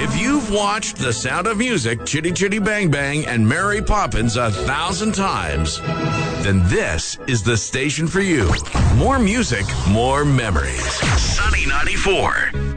If you've watched The Sound of Music, Chitty Chitty Bang Bang, and Mary Poppins 1,000 times, then this is the station for you. More music, more memories. Sunny 94.